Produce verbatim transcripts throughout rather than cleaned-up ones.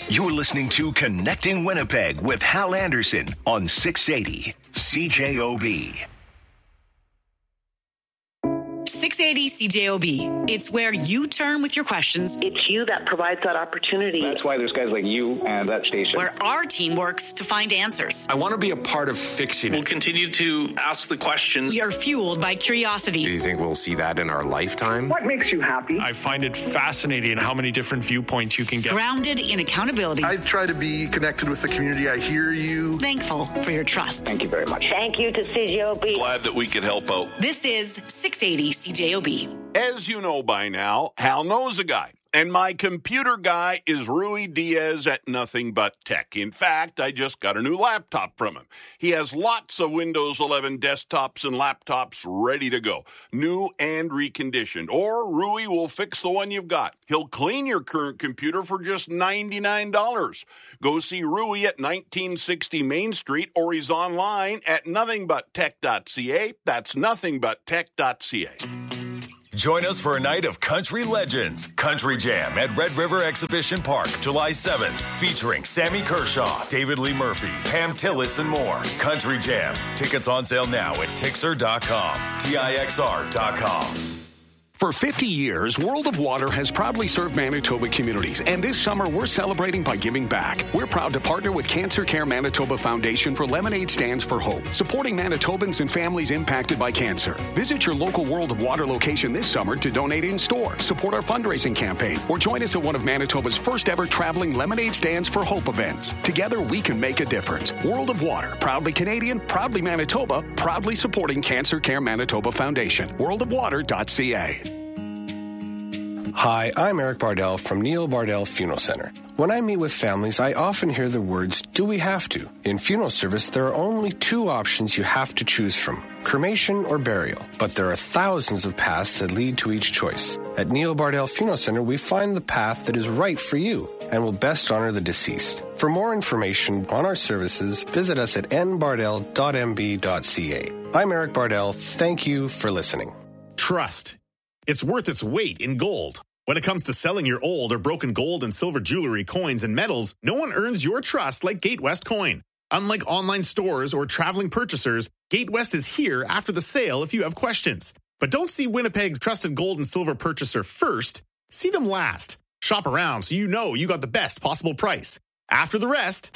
You're listening to Connecting Winnipeg with Hal Anderson on six eighty C J O B. six eighty C J O B. It's where you turn with your questions. It's you that provides that opportunity. That's why there's guys like you and that station. Where our team works to find answers. I want to be a part of fixing it. We'll continue to ask the questions. We are fueled by curiosity. Do you think we'll see that in our lifetime? What makes you happy? I find it fascinating how many different viewpoints you can get. Grounded in accountability. I try to be connected with the community. I hear you. Thankful for your trust. Thank you very much. Thank you to C J O B. Glad that we could help out. This is six eighty C J O B. As you know by now, Hal knows a guy. And my computer guy is Rui Diaz at Nothing But Tech. In fact, I just got a new laptop from him. He has lots of Windows eleven desktops and laptops ready to go, new and reconditioned. Or Rui will fix the one you've got. He'll clean your current computer for just ninety-nine dollars. Go see Rui at nineteen sixty Main Street, or he's online at nothing but tech dot c a. That's nothing but tech dot c a. Join us for a night of country legends. Country Jam at Red River Exhibition Park, July seventh. Featuring Sammy Kershaw, David Lee Murphy, Pam Tillis, and more. Country Jam. Tickets on sale now at tixer dot com. T I X R dot com. For fifty years, World of Water has proudly served Manitoba communities, and this summer we're celebrating by giving back. We're proud to partner with Cancer Care Manitoba Foundation for Lemonade Stands for Hope, supporting Manitobans and families impacted by cancer. Visit your local World of Water location this summer to donate in store, support our fundraising campaign, or join us at one of Manitoba's first ever traveling Lemonade Stands for Hope events. Together we can make a difference. World of Water, proudly Canadian, proudly Manitoba, proudly supporting Cancer Care Manitoba Foundation. world of water dot c a. Hi, I'm Eric Bardell from Neil Bardell Funeral Center. When I meet with families, I often hear the words, do we have to? In funeral service, there are only two options you have to choose from, cremation or burial. But there are thousands of paths that lead to each choice. At Neil Bardell Funeral Center, we find the path that is right for you and will best honor the deceased. For more information on our services, visit us at n bardell dot m b dot c a. I'm Eric Bardell. Thank you for listening. Trust. It's worth its weight in gold. When it comes to selling your old or broken gold and silver jewelry, coins, and metals, no one earns your trust like Gatewest Coin. Unlike online stores or traveling purchasers, Gatewest is here after the sale if you have questions. But don't see Winnipeg's trusted gold and silver purchaser first. See them last. Shop around so you know you got the best possible price. After the rest,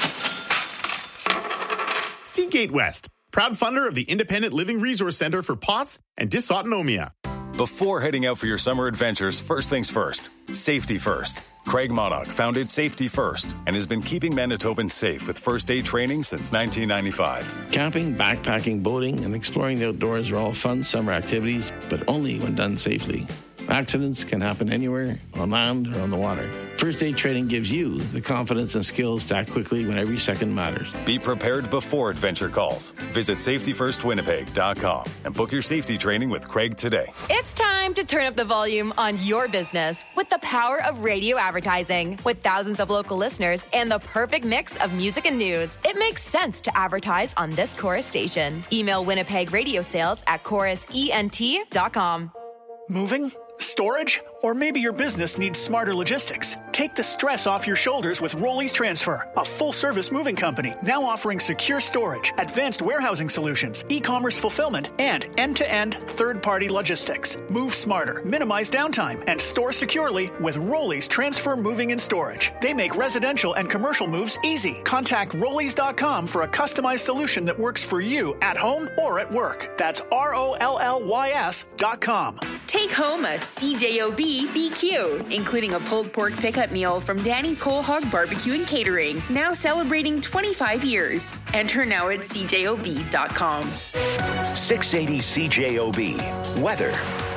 see Gatewest, proud funder of the Independent Living Resource Center for P O T S and Dysautonomia. Before heading out for your summer adventures, first things first, safety first. Craig Monarch founded Safety First and has been keeping Manitobans safe with first aid training since nineteen ninety-five. Camping, backpacking, boating, and exploring the outdoors are all fun summer activities, but only when done safely. Accidents can happen anywhere, on land or on the water. First aid training gives you the confidence and skills to act quickly when every second matters. Be prepared before adventure calls. Visit safety first winnipeg dot com and book your safety training with Craig today. It's time to turn up the volume on your business with the power of radio advertising. With thousands of local listeners and the perfect mix of music and news, it makes sense to advertise on this Chorus station. Email Winnipeg Radio Sales at chorus ent dot com. Moving? Storage? Or maybe your business needs smarter logistics. Take the stress off your shoulders with Rollies Transfer, a full-service moving company now offering secure storage, advanced warehousing solutions, e-commerce fulfillment, and end-to-end third-party logistics. Move smarter, minimize downtime, and store securely with Rollies Transfer Moving and Storage. They make residential and commercial moves easy. Contact rollies dot com for a customized solution that works for you at home or at work. That's R O L L Y S dot com. Take home a C J O B B Q, including a pulled pork pickup meal from Danny's Whole Hog Barbecue and Catering, now celebrating twenty-five years. Enter now at c j o b dot com. six eighty C J O B. Weather.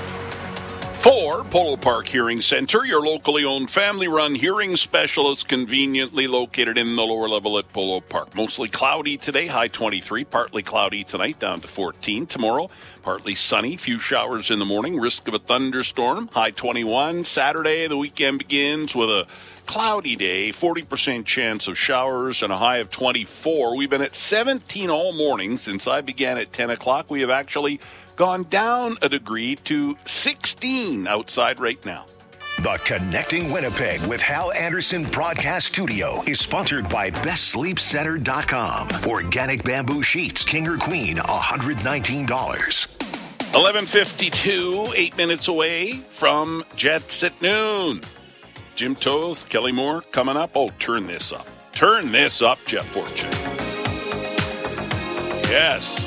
For Polo Park Hearing Center, your locally owned family-run hearing specialist conveniently located in the lower level at Polo Park. Mostly cloudy today, high twenty-three. Partly cloudy tonight, down to fourteen. Tomorrow, partly sunny, few showers in the morning, risk of a thunderstorm, high twenty-one. Saturday, the weekend begins with a cloudy day, forty percent chance of showers, and a high of twenty-four. We've been at seventeen all morning since I began at ten o'clock. We have actually gone down a degree to sixteen outside right now. The Connecting Winnipeg with Hal Anderson broadcast studio is sponsored by best sleep center dot com. Organic bamboo sheets, king or queen, one hundred nineteen dollars. eleven fifty-two, eight minutes away from Jets at noon. Jim Toth, Kelly Moore coming up. Oh, turn this up. Turn this up, Jeff Fortune. Yes.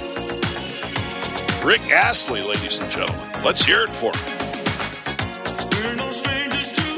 Rick Astley, ladies and gentlemen. Let's hear it for him. We're no strangers to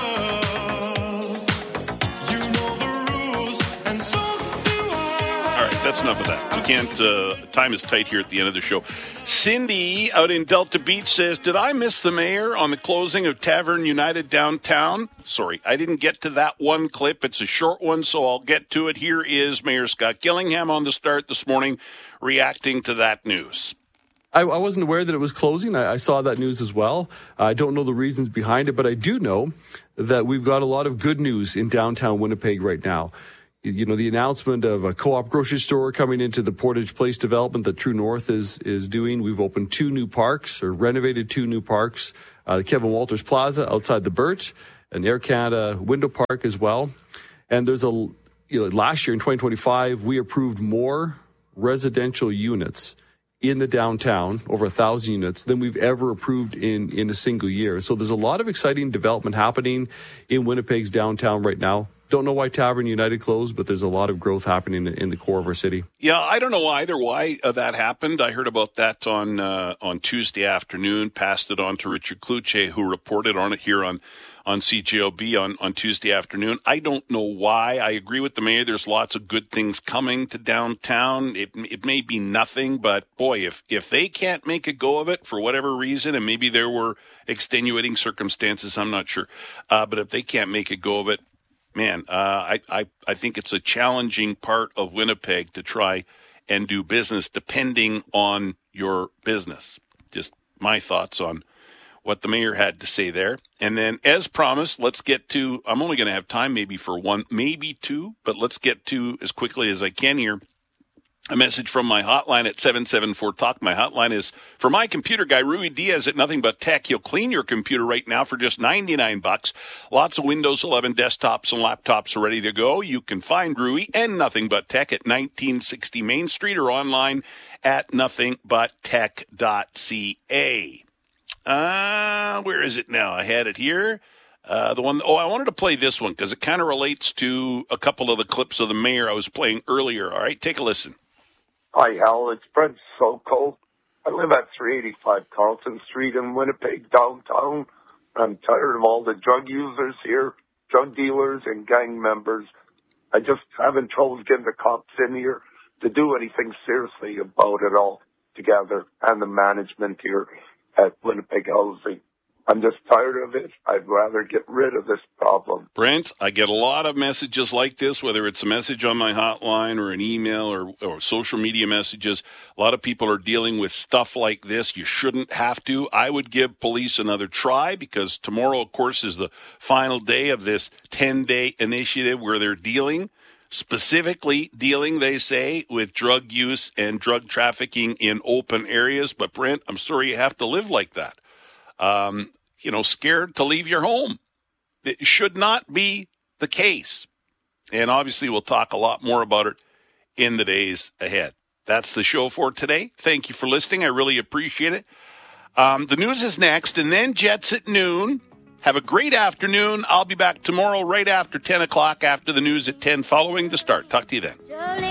love. You know the rules, and so do I. All right, that's enough of that. We can't, uh, time is tight here at the end of the show. Cindy out in Delta Beach says, did I miss the mayor on the closing of Tavern United downtown? Sorry, I didn't get to that one clip. It's a short one, so I'll get to it. Here is Mayor Scott Gillingham on the start this morning reacting to that news. I, I wasn't aware that it was closing. I, I saw that news as well. I don't know the reasons behind it, but I do know that we've got a lot of good news in downtown Winnipeg right now. You know, the announcement of a co-op grocery store coming into the Portage Place development that True North is is doing. We've opened two new parks, or renovated two new parks, uh, the Kevin Walters Plaza outside the Burt, and Air Canada Window Park as well. And there's a, you know, last year in twenty twenty-five, we approved more residential units in the downtown, over a thousand units, than we've ever approved in, in a single year. So there's a lot of exciting development happening in Winnipeg's downtown right now. Don't know why Tavern United closed, but there's a lot of growth happening in, in the core of our city. Yeah, I don't know either why uh, that happened. I heard about that on uh, on Tuesday afternoon, passed it on to Richard Kluche, who reported on it here on, on C J O B on, on Tuesday afternoon. I don't know why. I agree with the mayor. There's lots of good things coming to downtown. It it may be nothing, but boy, if, if they can't make a go of it for whatever reason, and maybe there were extenuating circumstances, I'm not sure, uh, but if they can't make a go of it, man, uh, I, I, I think it's a challenging part of Winnipeg to try and do business depending on your business. Just my thoughts on what the mayor had to say there. And then, as promised, let's get to, I'm only going to have time maybe for one, maybe two, but let's get to, as quickly as I can here, a message from my hotline at seven seven four talk. My hotline is for my computer guy, Rui Diaz at Nothing But Tech. He'll clean your computer right now for just ninety-nine bucks. Lots of Windows eleven desktops and laptops are ready to go. You can find Rui and Nothing But Tech at nineteen sixty Main Street or online at nothing but tech dot c a. Uh, where is it now? I had it here. Uh, the one, oh, I wanted to play this one because it kind of relates to a couple of the clips of the mayor I was playing earlier. All right, take a listen. Hi, Hal. It's Brent Soko. I live at three eighty-five Carlton Street in Winnipeg, downtown. I'm tired of all the drug users here, drug dealers and gang members. I just having trouble getting the cops in here to do anything seriously about it all together, and the management here at Winnipeg Housing. I'm just tired of it. I'd rather get rid of this problem. Brent, I get a lot of messages like this, whether it's a message on my hotline or an email or, or social media messages. A lot of people are dealing with stuff like this. You shouldn't have to. I would give police another try because tomorrow, of course, is the final day of this ten-day initiative where they're dealing, specifically dealing, they say, with drug use and drug trafficking in open areas. But, Brent, I'm sorry you have to live like that. Um, you know, scared to leave your home. It should not be the case. And obviously we'll talk a lot more about it in the days ahead. That's the show for today. Thank you for listening. I really appreciate it. Um, the news is next, and then Jets at noon. Have a great afternoon. I'll be back tomorrow right after ten o'clock after the news at ten following the start. Talk to you then.